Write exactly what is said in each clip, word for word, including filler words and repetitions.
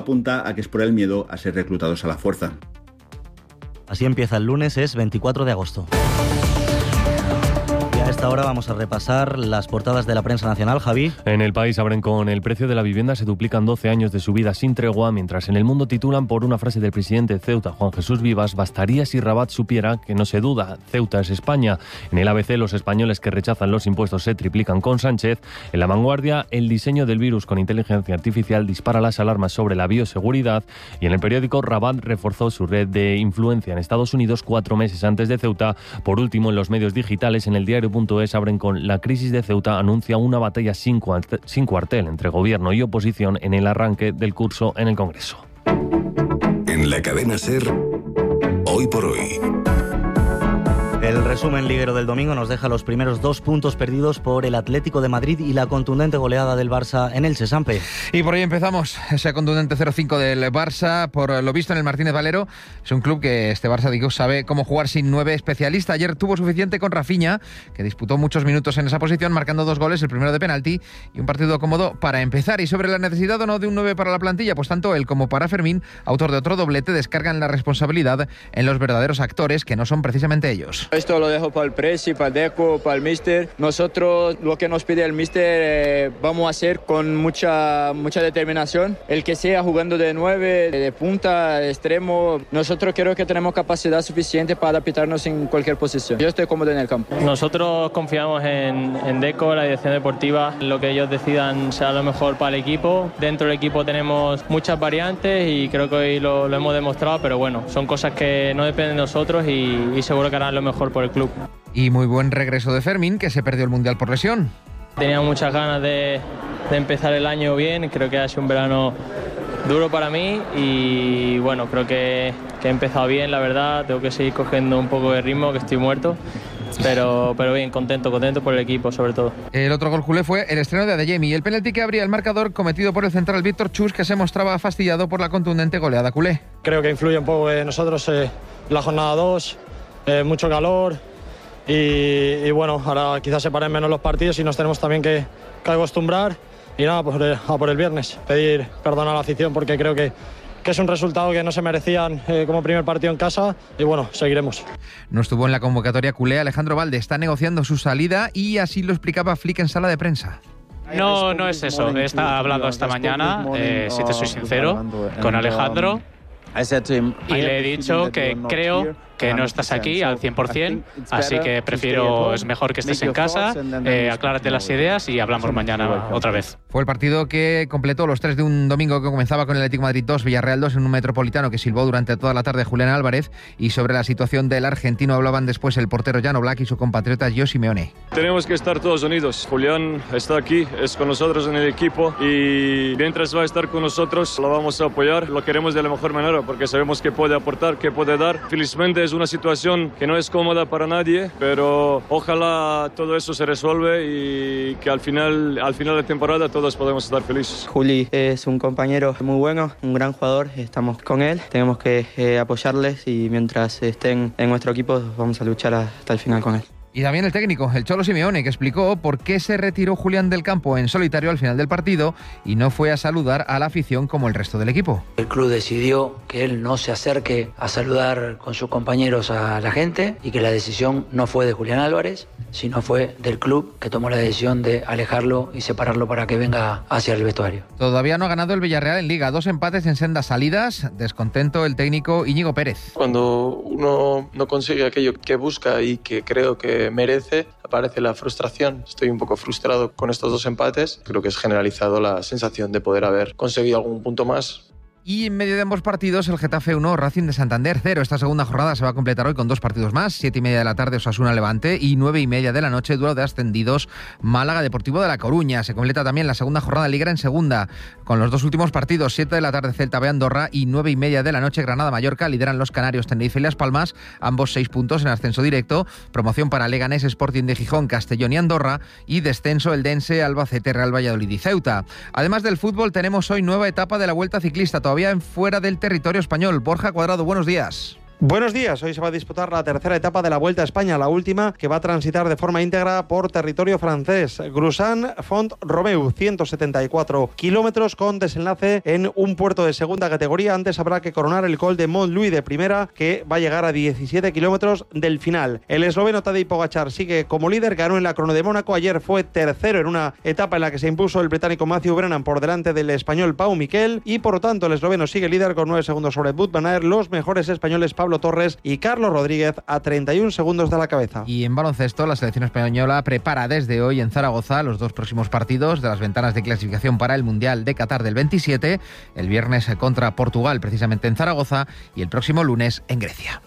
apunta a que es por el miedo a ser reclutados a la fuerza. Así empieza el lunes, es veinticuatro de agosto. A esta hora vamos a repasar las portadas de la prensa nacional, Javi. En El País abren con: el precio de la vivienda se duplican doce años de subida sin tregua, mientras en El Mundo titulan por una frase del presidente de Ceuta, Juan Jesús Vivas: bastaría si Rabat supiera que no se duda, Ceuta es España. En el A B C, los españoles que rechazan los impuestos se triplican con Sánchez. En La Vanguardia, el diseño del virus con inteligencia artificial dispara las alarmas sobre la bioseguridad. Y en el periódico, Rabat reforzó su red de influencia en Estados Unidos cuatro meses antes de Ceuta. Por último, en los medios digitales, en el diario Es abren con: la crisis de Ceuta anuncia una batalla sin cuartel entre gobierno y oposición en el arranque del curso en el Congreso. En la cadena SER, hoy por hoy. El resumen liguero del domingo nos deja los primeros dos puntos perdidos por el Atlético de Madrid y la contundente goleada del Barça en el Sesampe. Y por ahí empezamos, ese contundente cero cinco del Barça, por lo visto en el Martínez Valero. Es un club que este Barça, digo, sabe cómo jugar sin nueve especialista. Ayer tuvo suficiente con Rafinha, que disputó muchos minutos en esa posición, marcando dos goles, el primero de penalti, y un partido cómodo para empezar. Y sobre la necesidad o no de un nueve para la plantilla, pues tanto él como para Fermín, autor de otro doblete, descargan la responsabilidad en los verdaderos actores, que no son precisamente ellos. Esto lo dejo para el Presi, para el Deco, para el Míster. Nosotros lo que nos pide el Míster eh, vamos a hacer con mucha, mucha determinación. El que sea jugando de nueve, de punta, de extremo, nosotros creo que tenemos capacidad suficiente para adaptarnos en cualquier posición. Yo estoy cómodo en el campo. Nosotros confiamos en, en Deco, la dirección deportiva, lo que ellos decidan sea lo mejor para el equipo. Dentro del equipo tenemos muchas variantes y creo que hoy lo, lo hemos demostrado, pero bueno, son cosas que no dependen de nosotros y, y seguro que harán lo mejor por el club. Y muy buen regreso de Fermín, que se perdió el Mundial por lesión. Tenía muchas ganas de, de empezar el año bien, creo que ha sido un verano duro para mí y bueno, creo que, que he empezado bien, la verdad. Tengo que seguir cogiendo un poco de ritmo, que estoy muerto. Pero, pero bien, contento, contento por el equipo, sobre todo. El otro gol culé fue el estreno de Adeyemi y el penalti que abría el marcador cometido por el central Víctor Chus, que se mostraba fastidiado por la contundente goleada culé. Creo que influye un poco en nosotros eh, la jornada dos, eh, mucho calor y, y bueno, ahora quizás se paren menos los partidos y nos tenemos también que, que acostumbrar y nada, pues a por el viernes, pedir perdón a la afición porque creo que que es un resultado que no se merecían eh, como primer partido en casa y bueno, seguiremos. No estuvo en la convocatoria culé Alejandro Valde, está negociando su salida y así lo explicaba Flick en sala de prensa. No, no es eso, he estado hablando esta mañana, eh, si te soy sincero, con Alejandro y le he dicho que creo que no estás aquí al cien por cien, así que prefiero, es mejor que estés en casa, eh, aclárate las ideas y hablamos mañana otra vez. Fue el partido que completó los tres de un domingo que comenzaba con el Atlético de Madrid dos, Villarreal dos en un Metropolitano que silbó durante toda la tarde Julián Álvarez, y sobre la situación del argentino hablaban después el portero Jan Black y su compatriota Gio Simeone. Tenemos que estar todos unidos. Julián está aquí, es con nosotros en el equipo y mientras va a estar con nosotros lo vamos a apoyar, lo queremos de la mejor manera porque sabemos que puede aportar, que puede dar. Felizmente es una situación que no es cómoda para nadie, pero ojalá todo eso se resuelve y que al final, al final de temporada todos podemos estar felices. Juli es un compañero muy bueno, un gran jugador, estamos con él, tenemos que eh, apoyarles y mientras estén en nuestro equipo vamos a luchar hasta el final con él. Y también el técnico, el Cholo Simeone, que explicó por qué se retiró Julián del campo en solitario al final del partido y no fue a saludar a la afición como el resto del equipo. El club decidió que él no se acerque a saludar con sus compañeros a la gente y que la decisión no fue de Julián Álvarez, sino fue del club, que tomó la decisión de alejarlo y separarlo para que venga hacia el vestuario. Todavía no ha ganado el Villarreal en Liga, dos empates en sendas salidas, descontento el técnico Íñigo Pérez. Cuando uno no consigue aquello que busca y que creo que merece, aparece la frustración. Estoy un poco frustrado con estos dos empates. Creo que es generalizado la sensación de poder haber conseguido algún punto más. Y en medio de ambos partidos, el Getafe uno, Racing de Santander cero. Esta segunda jornada se va a completar hoy con dos partidos más. Siete y media de la tarde, Osasuna Levante, y nueve y media de la noche, duelo de ascendidos, Málaga Deportivo de La Coruña. Se completa también la segunda jornada liguera en segunda, con los dos últimos partidos. Siete de la tarde, Celta B Andorra, y nueve y media de la noche, Granada Mallorca. Lideran los canarios, Tenerife y Las Palmas, ambos seis puntos en ascenso directo. Promoción para Leganés, Sporting de Gijón, Castellón y Andorra, y descenso Eldense, Albacete, Real Valladolid y Ceuta. Además del fútbol, tenemos hoy nueva etapa de la Vuelta Ciclista, todavía en fuera del territorio español. Borja Cuadrado, buenos días. Buenos días, hoy se va a disputar la tercera etapa de la Vuelta a España, la última que va a transitar de forma íntegra por territorio francés. Grusan-Font-Romeu, ciento setenta y cuatro kilómetros con desenlace en un puerto de segunda categoría. Antes habrá que coronar el Col de Montlouis de primera, que va a llegar a diecisiete kilómetros del final. El esloveno Tadej Pogačar sigue como líder, ganó en la Crono de Mónaco, ayer fue tercero en una etapa en la que se impuso el británico Matthew Brennan por delante del español Pau Miquel, y por lo tanto el esloveno sigue líder con nueve segundos sobre Wout van Aert. Los mejores españoles Pablo Torres y Carlos Rodríguez a treinta y un segundos de la cabeza. Y en baloncesto, la selección española prepara desde hoy en Zaragoza los dos próximos partidos de las ventanas de clasificación para el Mundial de Qatar del veintisiete, el viernes contra Portugal precisamente en Zaragoza y el próximo lunes en Grecia.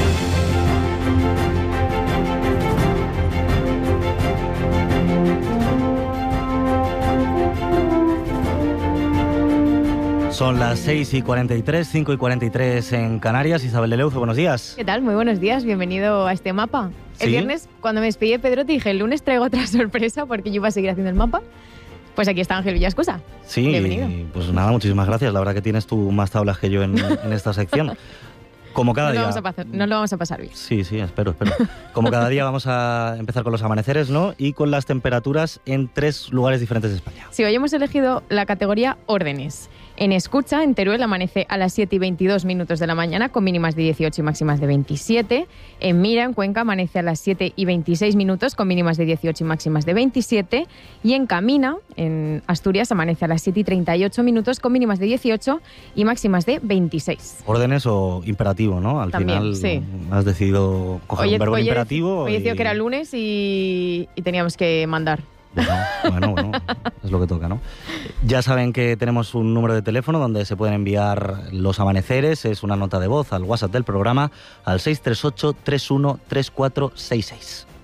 Son las seis y cuarenta y tres, cinco y cuarenta y tres en Canarias. Isabel de Leuzo, buenos días. ¿Qué tal? Muy buenos días, bienvenido a este mapa. El ¿Sí? viernes, cuando me despedí de Pedro, te dije, el lunes traigo otra sorpresa porque yo iba a seguir haciendo el mapa. Pues aquí está Ángel Villascusa. Sí, bienvenido. Pues nada, muchísimas gracias. La verdad que tienes tú más tablas que yo en, en esta sección. Como cada no día. Lo vamos a pasar, no lo vamos a pasar bien. Sí, sí, espero, espero. Como cada día vamos a empezar con los amaneceres, ¿no? Y con las temperaturas en tres lugares diferentes de España. Sí, hoy hemos elegido la categoría órdenes. En Escucha, en Teruel, amanece a las siete y veintidós minutos de la mañana con mínimas de dieciocho y máximas de veintisiete. En Mira, en Cuenca, amanece a las siete y veintiséis minutos con mínimas de dieciocho y máximas de veintisiete. Y en Camina, en Asturias, amanece a las siete y treinta y ocho minutos con mínimas de dieciocho y máximas de veintiséis. Órdenes o imperativo, ¿no? Al También, final sí. Has decidido coger Oye, un verbo oye, imperativo. Hoy y... decía que era lunes y, y teníamos que mandar. Bueno, bueno, bueno, es lo que toca, ¿no? Ya saben que tenemos un número de teléfono donde se pueden enviar los amaneceres, es una nota de voz al WhatsApp del programa al seis tres ocho, tres uno tres cuatro seis seis.